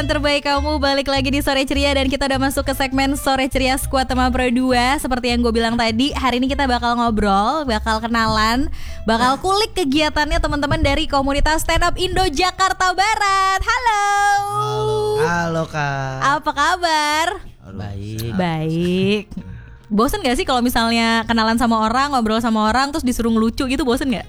Terbaik kamu balik lagi di Sore Ceria dan kita udah masuk ke segmen Sore Ceria Squad Tema Pro 2. Seperti yang gue bilang tadi, hari ini kita bakal ngobrol, bakal kenalan, bakal kulik kegiatannya teman-teman dari komunitas Stand Up Indo Jakarta Barat. Halo. Halo Kak. Apa kabar? Baik. Baik. Bosen gak sih kalau misalnya kenalan sama orang, ngobrol sama orang terus disuruh ngelucu gitu, bosen gak?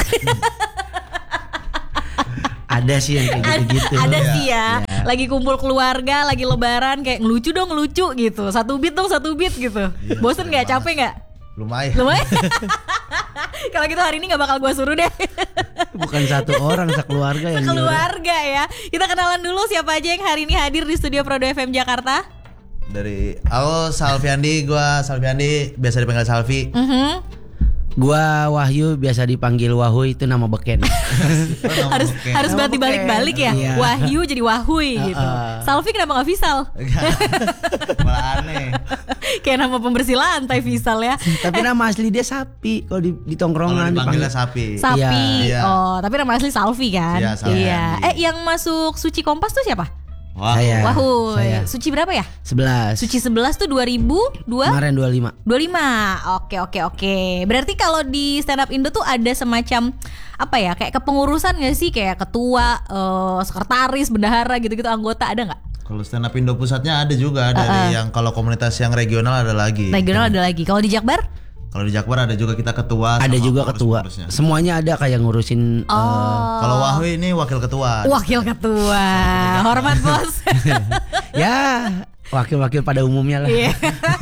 Ada sih yang kayak gitu-gitu. Ada sih ya. Lagi kumpul keluarga, lagi lebaran kayak ngelucu dong ngelucu gitu. Satu beat gitu. Iya, Bosen gak? Capek gak? Lumayan. Kalau gitu hari ini gak bakal gue suruh deh. Bukan satu orang, sekeluarga yang Keluarga ya. Kita kenalan dulu siapa aja yang hari ini hadir di studio Pro 2 FM Jakarta. Dari aku Salviandi, biasa dipanggil Salvi. Gua Wahyu, biasa dipanggil Wahuy, itu nama beken. Harus berarti balik-balik ya. Iya. Wahyu jadi Wahuy gitu. Salvi kenapa gak Visal? Malah aneh. Kayak nama pembersih lantai Visal ya. Tapi nama asli dia Sapi. Kalau di tongkrongan Dipanggilnya Sapi. Sapi. Iya. Oh, tapi nama asli Salvi kan? Iya, Salvi. Yang masuk Suci Kompas tuh siapa? Wah, Saya. Wahuy. Saya. Suci berapa ya? 11. Suci 11 tuh 2002. Kemarin 25. 25. Oke. Berarti kalau di Stand Up Indo tuh ada semacam apa ya? Kayak kepengurusan gak sih? Kayak ketua, sekretaris, bendahara gitu-gitu, anggota ada gak? kalau stand up Indo pusatnya ada juga dari yang kalau komunitas yang regional ada lagi. Regional ada lagi. Kalau di Jakbar? Kalau di Jakbar ada juga kita ketua. Ada sama juga ketua. pengurus-pengurusnya. Semuanya ada kayak ngurusin. Kalau Wahui ini wakil ketua. Wakil ketua. Hormat bos. Ya, wakil-wakil pada umumnya lah. Iya.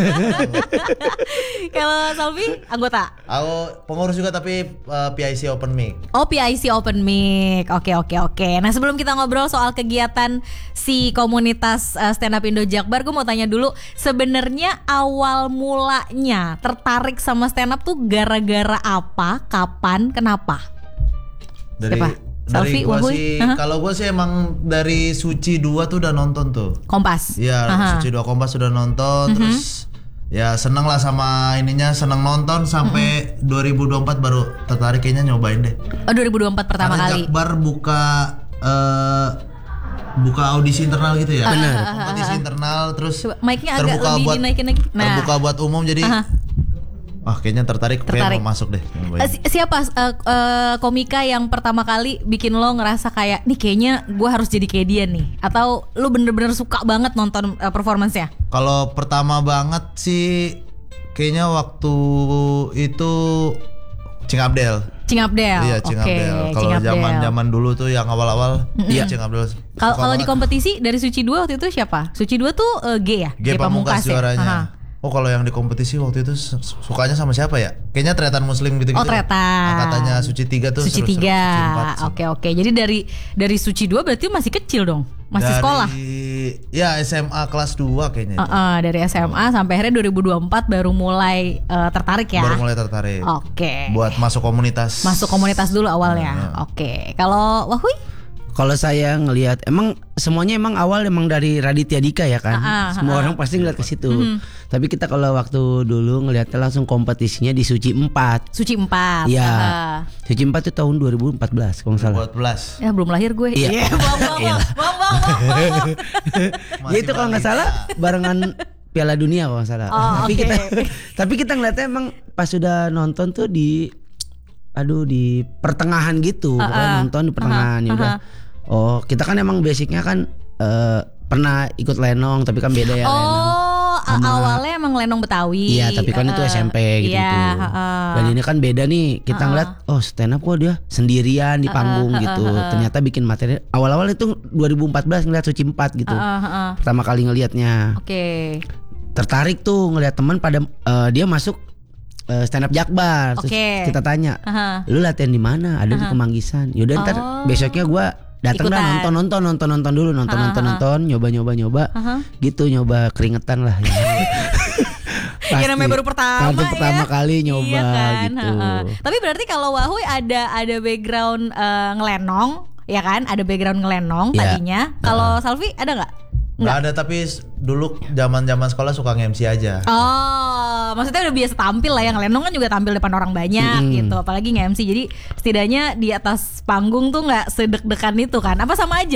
Kalau Salvi anggota? Aku pengurus juga tapi PIC Open Mic. Oh, PIC Open Mic. Oke. Nah, sebelum kita ngobrol soal kegiatan si komunitas Stand Up Indo Jakbar, gue mau tanya dulu, sebenarnya awal mulanya tertarik sama stand up tuh gara-gara apa, kapan, kenapa? Siapa? Salvi, Dari gua Wahuy? sih, kalau gua sih emang dari Suci 2 tuh udah nonton tuh. Kompas. Iya, Suci 2 Kompas sudah nonton, terus ya seneng lah sama ininya, seneng nonton sampai 2024 baru tertarik kayaknya nyobain deh. Oh, 2024 pertama Karena kali. Jakbar buka audisi internal gitu ya. Benar. Kompetisi internal terus Coba mic-nya agak terbuka lebih buat dinaikin lagi. Nah. terbuka buat umum jadi kayaknya tertarik. Pengen mau masuk deh. Siapa komika yang pertama kali bikin lo ngerasa kayak nih kayaknya gue harus jadi kayak dia nih, atau lo bener-bener suka banget nonton performance-nya? Kalau pertama banget sih kayaknya waktu itu Cing Abdel. Iya, Cing Abdel. Kalau zaman dulu tuh yang awal-awal Cing Abdel. Kalau di kompetisi dari Suci 2 waktu itu siapa? Suci 2 tuh G ya? G Pamungkas juaranya. Aha. Oh, kalau yang di kompetisi waktu itu sukanya sama siapa ya? Kayaknya Tretan Muslim gitu-gitu. Oh, Tretan. Katanya Suci 3 tuh Suci 3. Oke. Jadi dari Suci 2 berarti masih kecil dong. Masih sekolah. Ya, SMA kelas 2 kayaknya itu. Dari SMA sampai akhirnya 2024 baru mulai tertarik ya. Baru mulai tertarik. Oke. Buat masuk komunitas. Masuk komunitas dulu awalnya. Oke. Kalau Wahuy? Kalau saya ngelihat emang semuanya emang awal emang dari Raditya Dika ya kan. Semua orang pasti ngeliat ke situ. Tapi kita kalau waktu dulu ngelihatnya langsung kompetisinya di Suci 4. Suci 4. Iya. Suci 4 itu tahun 2014 kalau nggak salah. 14. Ya belum lahir gue. Iya. Ya itu kalau nggak salah barengan Piala Dunia kalau nggak salah. Tapi kita ngeliatnya emang pas sudah nonton tuh di pertengahan gitu. Pokoknya nonton di pertengahan ya udah. Oh, kita kan emang basicnya kan pernah ikut lenong tapi kan beda ya lenong. Awalnya emang lenong Betawi. Iya, tapi kan itu SMP gitu. Dan ini kan beda nih. Kita ngeliat, stand up kok dia sendirian di panggung gitu. Ternyata bikin materi. Awal-awal itu 2014 ngeliat Suci 4 gitu. Pertama kali ngelihatnya. Oke. Tertarik tuh ngeliat teman pada dia masuk stand up Jakbar. Terus kita tanya, lu latihan di mana? Ada di Kemanggisan. Yaudah ntar besoknya gue datang dah nonton dulu nyoba gitu, nyoba keringetan lah ya. Ya namanya baru pertama kali nyoba iya kan? gitu. Tapi berarti kalau Wahuy ada background ngelenong ya kan? Ada background ngelenong tadinya. Kalau Salvi ada nggak? Nggak ada, tapi dulu zaman sekolah suka nge-MC aja. Oh, maksudnya udah biasa tampil lah, yang lenong kan juga tampil depan orang banyak gitu, apalagi nge-MC. Jadi setidaknya di atas panggung tuh nggak sedek-dekan itu kan? Apa sama aja?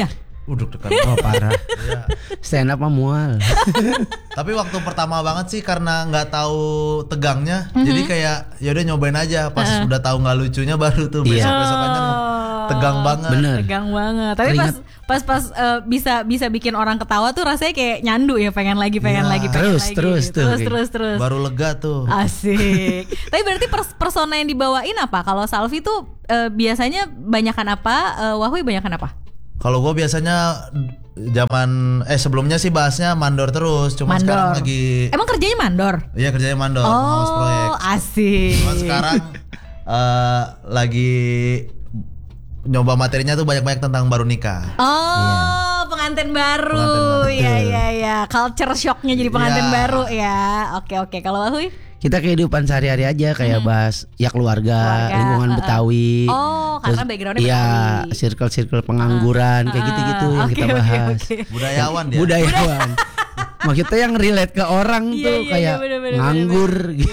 Deg-degan. Oh parah. Stand up mah mual. Tapi waktu pertama banget sih karena nggak tahu tegangnya, jadi kayak ya udah nyobain aja. Pas udah tahu nggak lucunya baru tuh besok-besokannya tegang banget. Bener. Tegang banget. Tapi pas bisa bikin orang ketawa tuh rasanya kayak nyandu ya, pengen lagi. Terus. Baru lega tuh. Asik. Tapi berarti persona yang dibawain apa? Kalau Salvi tuh biasanya banyakan apa? Wahui banyakan apa? Kalau gue biasanya sebelumnya sih bahasnya mandor terus, cuma sekarang lagi. Emang kerjanya mandor? Iya kerjanya mandor, host proyek. Asik. Cuma sekarang lagi nyoba materinya tuh banyak-banyak tentang baru nikah. Pengantin baru. Iya. Culture shocknya jadi pengantin baru ya. Oke. Kalau Wahui? Kita kehidupan sehari-hari aja kayak bahas ya keluarga, lingkungan Betawi. Karena backgroundnya Betawi. Iya, circle pengangguran kayak gitu-gitu yang kita bahas. Budayawan dia. Budayawan. Maksudnya yang relate ke orang tuh kayak nganggur gitu.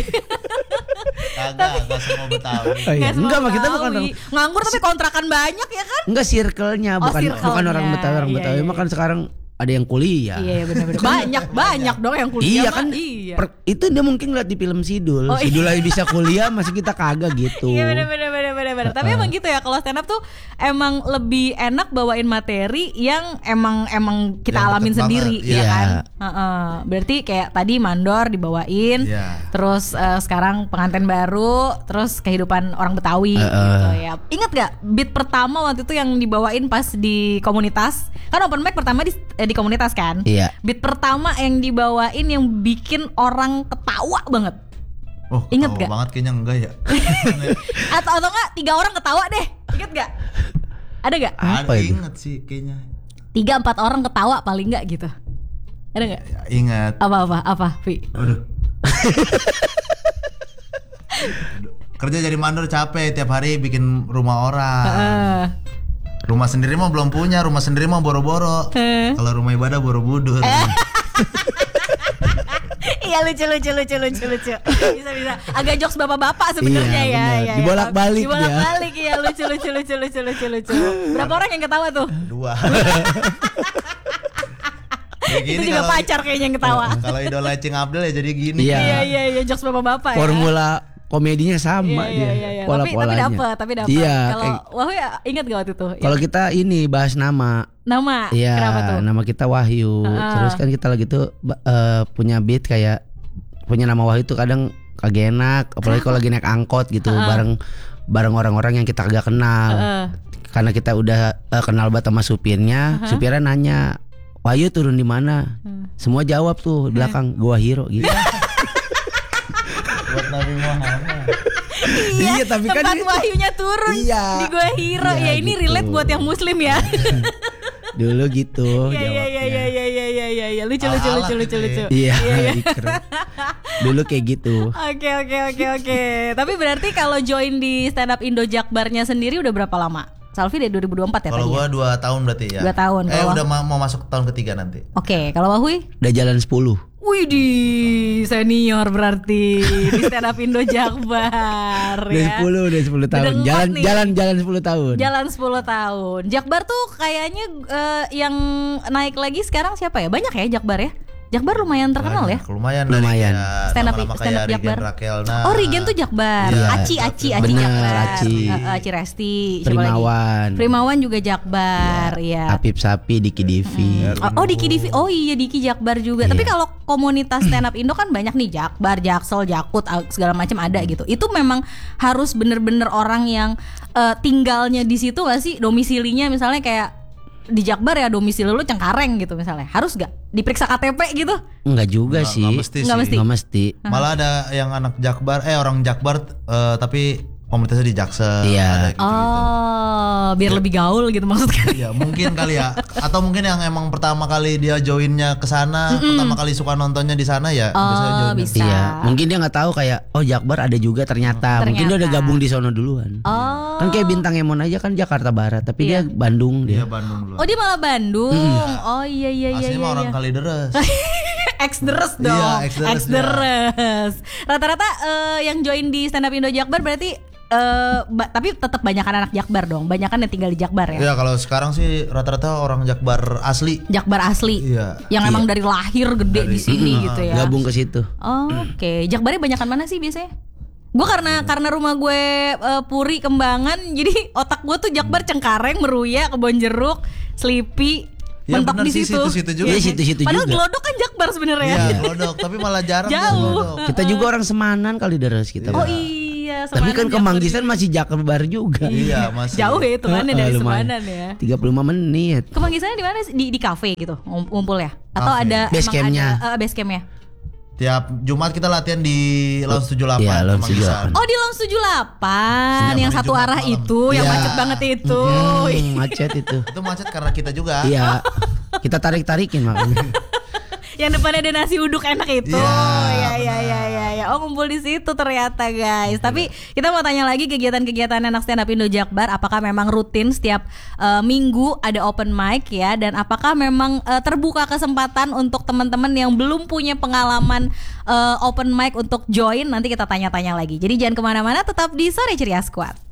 Kagak semua Betawi. Enggak, kita bukan orang nganggur tapi kontrakan banyak ya kan? Enggak, circle-nya bukan orang Betawi. Orang Betawi mah kan sekarang ada yang kuliah. Iya benar-benar. Banyak dong yang kuliah. Iya kan. Itu dia mungkin lihat di film Sidul. Sidul aja bisa kuliah, masih kita kagak gitu. Iya benar. Tapi emang gitu ya, kalau stand up tuh emang lebih enak bawain materi yang emang kita yang alamin sendiri ya kan. Berarti kayak tadi mandor dibawain, terus sekarang pengantin baru, terus kehidupan orang Betawi gitu ya. Ingat gak beat pertama waktu itu yang dibawain pas di komunitas? Kan open mic pertama di komunitas kan? Iya. Beat pertama yang dibawain yang bikin orang ketawa banget. Ingat gak? Banget kayaknya enggak ya. atau enggak 3 orang ketawa deh. Ingat gak? Ada gak? Apa itu? Ingat sih kayaknya. 3-4 orang ketawa paling enggak gitu. Ada gak? Ya, ingat. Apa, Vi? Aduh. Kerja jadi mandor capek, tiap hari bikin rumah orang. Rumah sendiri mah belum punya, rumah sendiri mah boro-boro. Kalau rumah ibadah boro-budur. Iya lucu. Bisa. Agak jokes bapak-bapak sebenarnya ya. Dibolak-balik ya. Lucu. Berapa orang yang ketawa tuh? 2. Itu juga pacar kayaknya yang ketawa. Kalau idola Cing Abdel ya jadi gini. Iya, jokes bapak-bapak ya. Formula komedinya sama dia. Pola-polanya. Tapi dapat. Iya, kalau Wahyu ingat gak waktu itu? Kalau kita ini bahas nama. Iya, kenapa tuh? Nama kita Wahyu. Terus kan kita lagi tuh punya beat kayak punya nama Wahyu tuh kadang kagak enak, apalagi kalau lagi naik angkot gitu bareng orang-orang yang kita kagak kenal. Karena kita udah kenal banget sama supirnya, supirnya nanya, "Wahyu turun di mana?" Semua jawab tuh di belakang, "Gua Hiro" gitu. Buat Nabi Muhammad. Iya, tapi kan tempat Wahyunya turun di Gua Hiro. Ya ini gitu. Relate buat yang muslim ya. Dulu gitu jawabnya. Iya. Lucu. Iya. Dulu kayak gitu. Oke. Tapi berarti kalau join di stand up Indo Jakbarnya sendiri udah berapa lama? Salvi dari 2024 ya tadi. Kalau gua 2 tahun berarti ya. 2 tahun. Udah mau masuk tahun ketiga nanti. Oke, kalau Wahui? Udah jalan 10. Widih, senior berarti di stand up Indo Jakbar ya. Udah 10 tahun. Jalan 10 tahun. Jalan 10 tahun. Jakbar tuh kayaknya yang naik lagi sekarang siapa ya? Banyak ya Jakbar ya? Jakbar lumayan terkenal ya? Lumayan. Stand up Jakbar. Regen tuh Jakbar. Aci Jakbar. Aci Resti. Primawan juga Jakbar. Iya. Apip Sapi, Diki Divi. Diki Divi. Oh iya, Diki Jakbar juga. Tapi kalau komunitas stand up Indo kan banyak nih, Jakbar, Jaksel, Jakut, segala macam ada gitu. Itu memang harus bener-bener orang yang tinggalnya di situ gak sih? Domisilinya misalnya kayak di Jakbar ya domisili lu Cengkareng gitu misalnya. Harus gak diperiksa KTP gitu? Enggak juga sih. Enggak mesti. Malah ada yang anak Jakbar, orang Jakbar tapi komunitasnya di Jaksel. Iya. Biar lebih gaul gitu maksudnya. Iya, mungkin kali ya. Atau mungkin yang emang pertama kali dia joinnya ke sana, pertama kali suka nontonnya di sana ya bisa. Iya. Mungkin dia nggak tahu kayak Jakbar ada juga ternyata. Mungkin dia udah gabung di sono duluan. Kan kayak Bintang Emon aja kan Jakarta Barat, tapi dia Bandung dia. Iya, Bandung dulu. Dia malah Bandung. Iya. Aslinya mah orang Kalideres. Ex-deres dong. Iya, ex-deres. Rata-rata yang join di stand up Indo Jakbar berarti tapi tetap banyakan anak Jakbar dong. Banyakan yang tinggal di Jakbar ya. Iya, kalau sekarang sih rata-rata orang Jakbar asli. Jakbar asli. Iya. Yang emang dari lahir gede di sini gitu ya. Gabung ke situ. Oke. Jakbarnya banyakan mana sih biasanya? Gue karena rumah gue Puri Kembangan, jadi otak gue tuh Jakbar Cengkareng, Meruya, Kebonjeruk, Slipi. Ya, mentok di situ. Situ juga. Iya, situ-situ juga. Padahal Glodok kan Jakbar sebenarnya. Iya, Glodok, tapi malah jarang. Jauh. Kita juga orang Semanan kali daerah kita. Oh iya, tapi kan ke Manggisan masih Jakbar juga. Iya, masih. Jauh ya hitungannya dari Semanan ya. 35 menit. Ke Manggisannya di mana? Di kafe gitu, ngumpul ya? Atau ada base campnya? Base campnya. Tiap Jumat kita latihan di Lounge 78. Iya, Lounge 78. Oh, di Lounge 78 yang satu arah malam. Itu, yang macet banget itu. Macet itu. Itu macet karena kita juga. Iya. Kita tarik-tarikin makanya. Yang depannya ada nasi uduk enak itu. Ya. Oh, ngumpul di situ ternyata guys. Tapi kita mau tanya lagi kegiatan-kegiatan anak stand up Indo Jakbar, apakah memang rutin setiap minggu ada open mic ya, dan apakah memang terbuka kesempatan untuk teman-teman yang belum punya pengalaman open mic untuk join? Nanti kita tanya-tanya lagi. Jadi jangan kemana-mana, tetap di Sore Ceria Squad.